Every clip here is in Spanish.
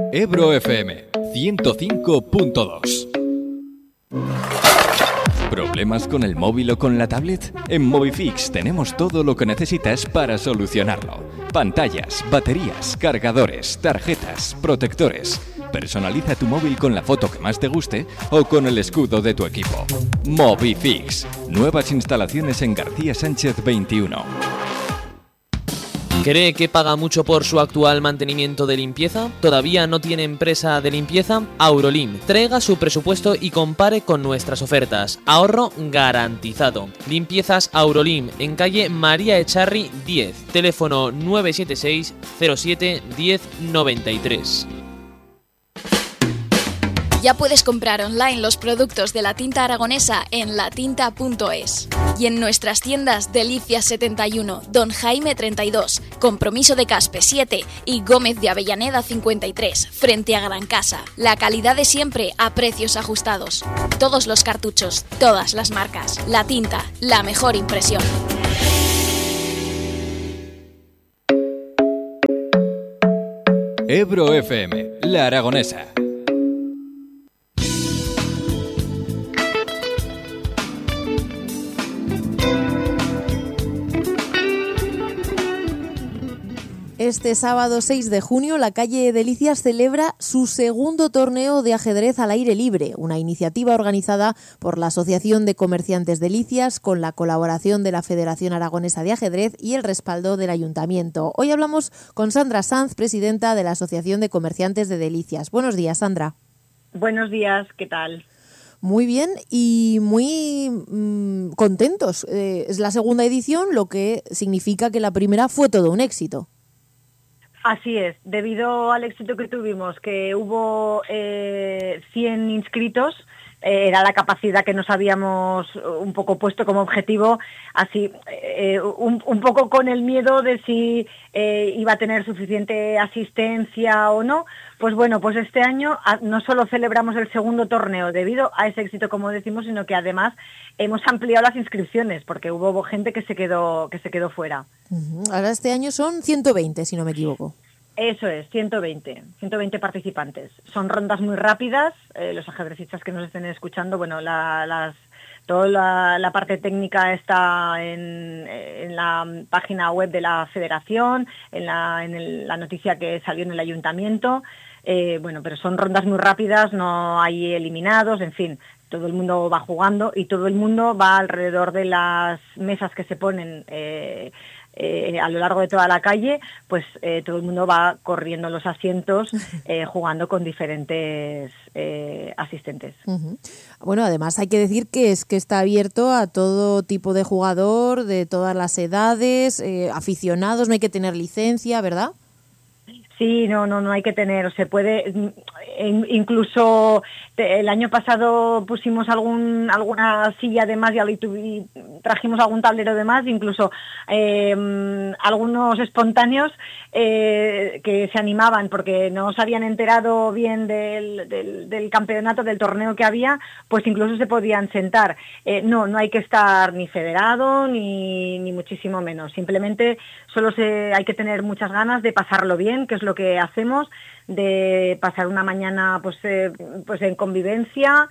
Ebro FM 105.2. ¿Problemas con el móvil o con la tablet? En Movifix tenemos todo lo que necesitas para solucionarlo. Pantallas, baterías, cargadores, tarjetas, protectores. Personaliza tu móvil con la foto que más te guste o con el escudo de tu equipo. Movifix. Nuevas instalaciones en García Sánchez 21. ¿Cree que paga mucho por su actual mantenimiento de limpieza? ¿Todavía no tiene empresa de limpieza? Aurolim. Traiga su presupuesto y compare con nuestras ofertas. Ahorro garantizado. Limpiezas Aurolim, en calle María Echarri 10. Teléfono 976 07 1093. Ya puedes comprar online los productos de la tinta aragonesa en latinta.es. Y en nuestras tiendas Delicias 71, Don Jaime 32, Compromiso de Caspe 7 y Gómez de Avellaneda 53, frente a Gran Casa. La calidad de siempre a precios ajustados. Todos los cartuchos, todas las marcas. La Tinta, la mejor impresión. Ebro FM, La Aragonesa. Este sábado 6 de junio, la calle Delicias celebra su segundo torneo de ajedrez al aire libre, una iniciativa organizada por la Asociación de Comerciantes Delicias con la colaboración de la Federación Aragonesa de Ajedrez y el respaldo del Ayuntamiento. Hoy hablamos con Sandra Sanz, presidenta de la Asociación de Comerciantes de Delicias. Buenos días, Sandra. Buenos días, ¿qué tal? Muy bien y muy contentos. Es la segunda edición, lo que significa que la primera fue todo un éxito. Así es, debido al éxito que tuvimos, que hubo 100 inscritos, era la capacidad que nos habíamos un poco puesto como objetivo, así un poco con el miedo de si iba a tener suficiente asistencia o no. Pues bueno, pues este año no solo celebramos el segundo torneo debido a ese éxito, como decimos, sino que además hemos ampliado las inscripciones porque hubo gente que se quedó fuera. Ahora este año son 120, si no me equivoco. Eso es, 120 participantes. Son rondas muy rápidas, los ajedrecistas que nos estén escuchando, bueno, toda la parte técnica está en la página web de la Federación, en la noticia que salió en el Ayuntamiento, bueno, pero son rondas muy rápidas, no hay eliminados, en fin, todo el mundo va jugando y todo el mundo va alrededor de las mesas que se ponen a lo largo de toda la calle, pues todo el mundo va corriendo los asientos, jugando con diferentes asistentes. Bueno, además hay que decir que está abierto a todo tipo de jugador, de todas las edades, aficionados, no hay que tener licencia, ¿verdad? Sí, no hay que tener, se puede, incluso el año pasado pusimos alguna silla de más y trajimos algún tablero de más, incluso algunos espontáneos que se animaban porque no se habían enterado bien del campeonato, del torneo que había, pues incluso se podían sentar. No hay que estar ni federado ni muchísimo menos, simplemente solo hay que tener muchas ganas de pasarlo bien, que es lo que hacemos, de pasar una mañana pues en convivencia.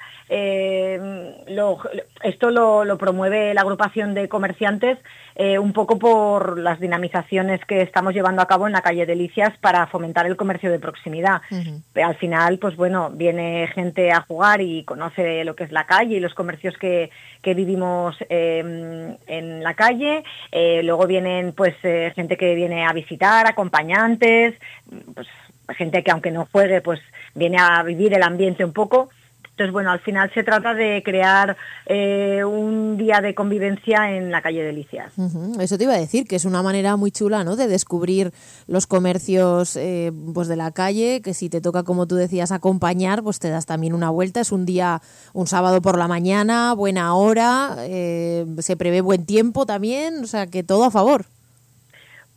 Esto lo promueve la agrupación de comerciantes un poco por las dinamizaciones que estamos llevando a cabo en la calle Delicias para fomentar el comercio de proximidad. Al final, pues bueno, viene gente a jugar y conoce lo que es la calle y los comercios que vivimos en la calle. Luego vienen pues gente que viene a visitar, acompañantes, pues gente que aunque no juegue pues viene a vivir el ambiente un poco. Entonces, bueno, al final se trata de crear un día de convivencia en la calle Delicias. Eso te iba a decir, que es una manera muy chula, ¿no?, de descubrir los comercios pues de la calle, que si te toca, como tú decías, acompañar, pues te das también una vuelta. Es un sábado por la mañana, buena hora, se prevé buen tiempo también, o sea que todo a favor.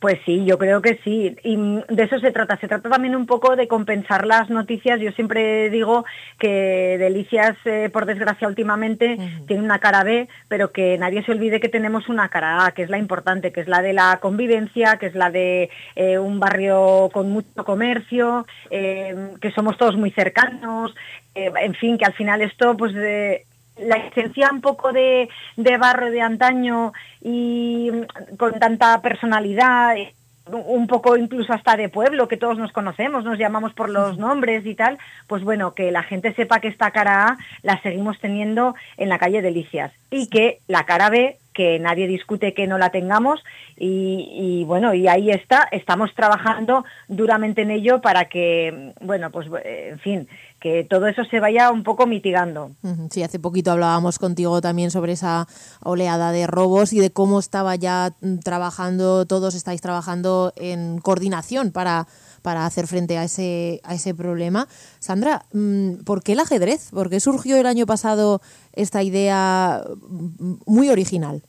Pues sí, yo creo que sí, y de eso se trata también un poco de compensar las noticias. Yo siempre digo que Delicias, por desgracia últimamente, tiene una cara B, pero que nadie se olvide que tenemos una cara A, que es la importante, que es la de la convivencia, que es la de un barrio con mucho comercio, que somos todos muy cercanos, en fin, que al final esto pues la esencia un poco de barrio de antaño y con tanta personalidad, un poco incluso hasta de pueblo, que todos nos conocemos, nos llamamos por los nombres y tal, pues bueno, que la gente sepa que esta cara A la seguimos teniendo en la calle Delicias y que la cara B, que nadie discute que no la tengamos y bueno, y ahí estamos trabajando duramente en ello para que, bueno, pues en fin, que todo eso se vaya un poco mitigando. Sí, hace poquito hablábamos contigo también sobre esa oleada de robos y de cómo estaba ya trabajando, todos estáis trabajando en coordinación para hacer frente a ese problema. Sandra, ¿por qué el ajedrez? ¿Por qué surgió el año pasado esta idea muy original?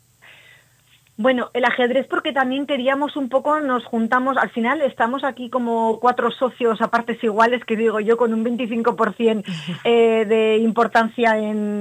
Bueno, el ajedrez porque también queríamos un poco, nos juntamos, al final estamos aquí como 4 socios a partes iguales, que digo yo, con un 25% de importancia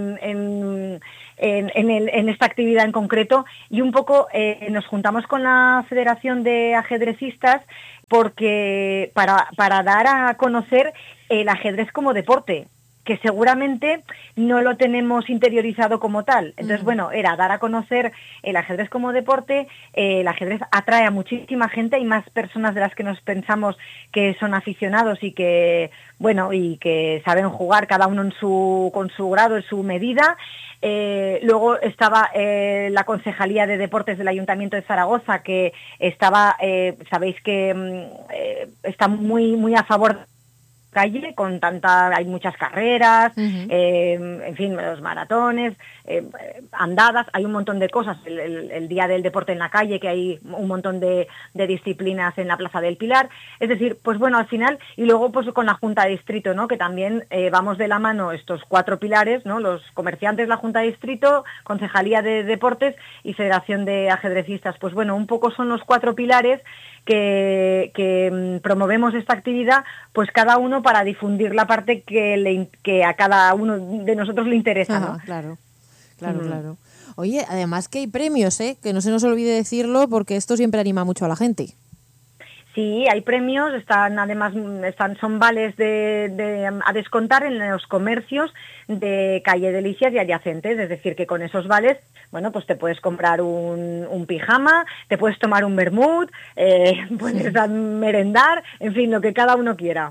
en esta actividad en concreto, y un poco nos juntamos con la Federación de Ajedrecistas porque para dar a conocer el ajedrez como deporte, que seguramente no lo tenemos interiorizado como tal. Entonces, bueno, era dar a conocer el ajedrez como deporte. El ajedrez atrae a muchísima gente, hay más personas de las que nos pensamos que son aficionados y que, bueno, y que saben jugar cada uno con su grado, en su medida. Luego estaba la Concejalía de Deportes del Ayuntamiento de Zaragoza, que estaba, sabéis que está muy, muy a favor calle, hay muchas carreras, en fin, los maratones, andadas, hay un montón de cosas, el Día del Deporte en la Calle, que hay un montón de disciplinas en la Plaza del Pilar, es decir, pues bueno, al final, y luego pues con la Junta de Distrito, ¿no?, que también vamos de la mano estos 4 pilares, ¿no?, los comerciantes, la Junta de Distrito, Concejalía de Deportes y Federación de Ajedrecistas, pues bueno, un poco son los 4 pilares que promovemos esta actividad, pues cada uno para difundir la parte que a cada uno de nosotros le interesa, ¿no? Claro. Oye, además que hay premios, que no se nos olvide decirlo, porque esto siempre anima mucho a la gente. Sí, hay premios, son vales a descontar en los comercios de calle Delicias y adyacentes, es decir, que con esos vales, bueno, pues te puedes comprar un pijama, te puedes tomar un vermut, puedes merendar, en fin, lo que cada uno quiera.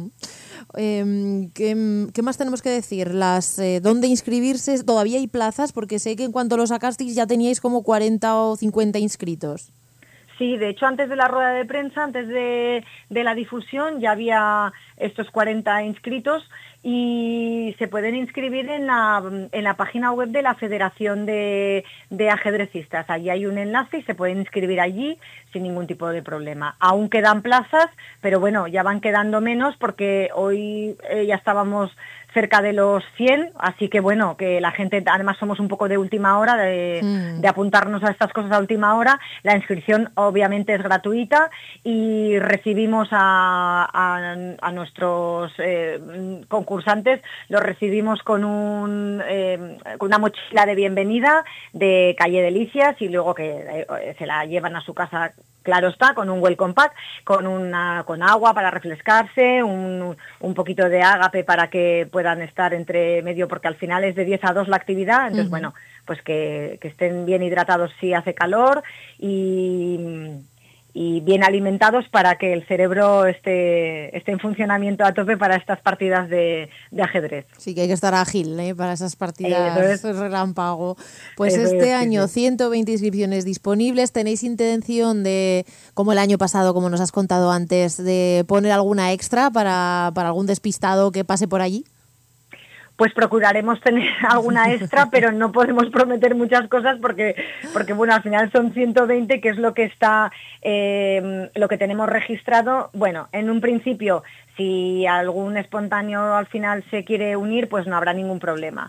¿Qué más tenemos que decir? ¿Dónde inscribirse? ¿Todavía hay plazas? Porque sé que en cuanto lo sacasteis ya teníais como 40 o 50 inscritos. Sí, de hecho, antes de la rueda de prensa, antes de la difusión, ya había estos 40 inscritos y se pueden inscribir en la página web de la Federación de Ajedrecistas. Allí hay un enlace y se pueden inscribir allí sin ningún tipo de problema. Aún quedan plazas, pero bueno, ya van quedando menos porque hoy ya estábamos cerca de los 100, así que bueno, que la gente, además somos un poco de última hora, de apuntarnos a estas cosas a última hora. La inscripción obviamente es gratuita y recibimos a nuestros concursantes, los recibimos con una mochila de bienvenida de calle Delicias y luego que se la llevan a su casa, claro está, con un welcome pack, con agua para refrescarse, un poquito de ágape para que puedan estar entre medio, porque al final es de 10 a 2 la actividad, entonces bueno, pues que estén bien hidratados si hace calor y bien alimentados para que el cerebro esté en funcionamiento a tope para estas partidas de ajedrez. Sí, que hay que estar ágil para esas partidas relámpago. Pues este año 120 inscripciones disponibles. ¿Tenéis intención de, como el año pasado, como nos has contado antes, de poner alguna extra para algún despistado que pase por allí? Pues procuraremos tener alguna extra, pero no podemos prometer muchas cosas porque bueno, al final son 120, que es lo que está, lo que tenemos registrado. Bueno, en un principio, si algún espontáneo al final se quiere unir, pues no habrá ningún problema.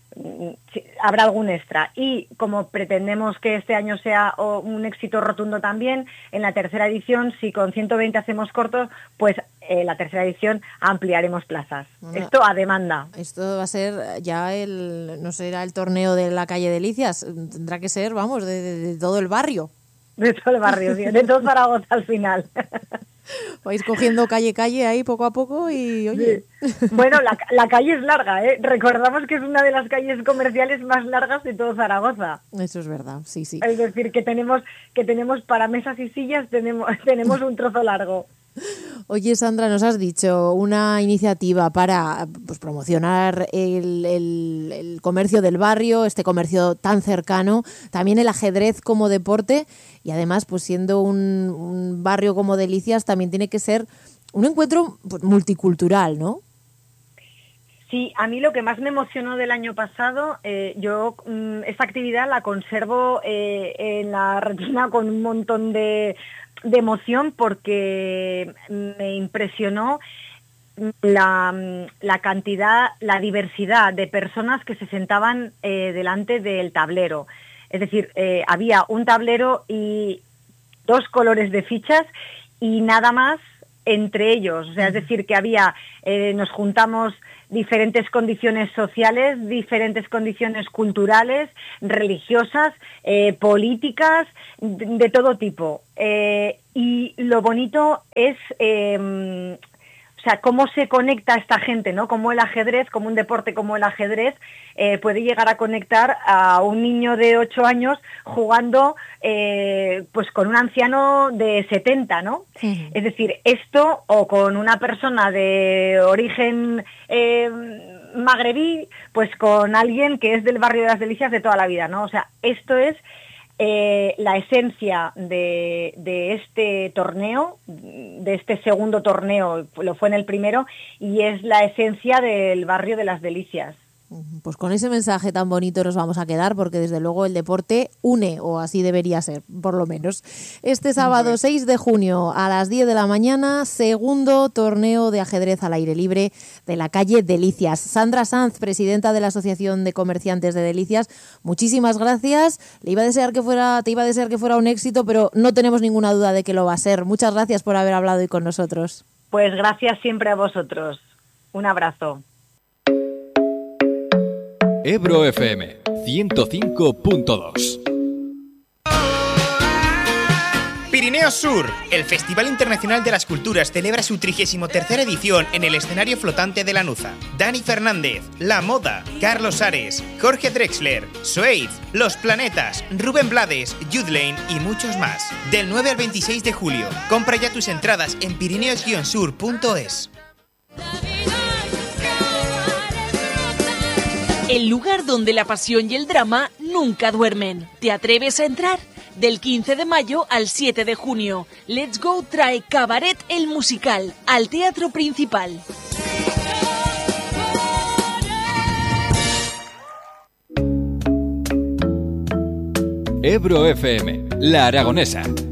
habrá algún extra. Y como pretendemos que este año sea un éxito rotundo también, en la tercera edición, si con 120 hacemos cortos, pues la tercera edición ampliaremos plazas. Bueno, esto a demanda. Esto va a ser ya no será el torneo de la calle Delicias, tendrá que ser, vamos, de todo el barrio. De todo el barrio, sí, de todo Zaragoza al final. Vais cogiendo calle ahí poco a poco y oye. Sí. Bueno, la calle es larga, ¿eh? Recordamos que es una de las calles comerciales más largas de todo Zaragoza. Eso es verdad, sí. Es decir, que tenemos para mesas y sillas, tenemos un trozo largo. Oye, Sandra, nos has dicho una iniciativa para promocionar el comercio del barrio, este comercio tan cercano, también el ajedrez como deporte y además, pues siendo un barrio como Delicias, también tiene que ser un encuentro multicultural, ¿no? Sí, a mí lo que más me emocionó del año pasado, yo esta actividad la conservo en la retina con un montón de emoción porque me impresionó la cantidad, la diversidad de personas que se sentaban delante del tablero. Es decir, había un tablero y 2 colores de fichas y nada más entre ellos. O sea, es decir, que nos juntamos diferentes condiciones sociales, diferentes condiciones culturales, religiosas, políticas, de todo tipo. Y lo bonito es, o sea, cómo se conecta esta gente, ¿no? Cómo el ajedrez, como un deporte como el ajedrez, puede llegar a conectar a un niño de 8 años jugando pues con un anciano de 70, ¿no? Sí. Es decir, esto o con una persona de origen magrebí, pues con alguien que es del barrio de las Delicias de toda la vida, ¿no? O sea, esto es la esencia de este torneo, de este segundo torneo, lo fue en el primero, y es la esencia del barrio de las Delicias. Pues con ese mensaje tan bonito nos vamos a quedar, porque desde luego el deporte une, o así debería ser, por lo menos. Este sábado 6 de junio a las 10 de la mañana, segundo torneo de ajedrez al aire libre de la calle Delicias. Sandra Sanz, presidenta de la Asociación de Comerciantes de Delicias, muchísimas gracias. Te iba a desear que fuera un éxito, pero no tenemos ninguna duda de que lo va a ser. Muchas gracias por haber hablado hoy con nosotros. Pues gracias siempre a vosotros. Un abrazo. Ebro FM 105.2. Pirineos Sur, el Festival Internacional de las Culturas celebra su 33ª edición en el escenario flotante de Lanuza. Dani Fernández, La Moda, Carlos Ares, Jorge Drexler, Suede, Los Planetas, Rubén Blades, Youth-Lane y muchos más. Del 9 al 26 de julio. Compra ya tus entradas en pirineos-sur.es. El lugar donde la pasión y el drama nunca duermen. ¿Te atreves a entrar? Del 15 de mayo al 7 de junio, Let's Go trae Cabaret el musical al Teatro Principal. Ebro FM, La Aragonesa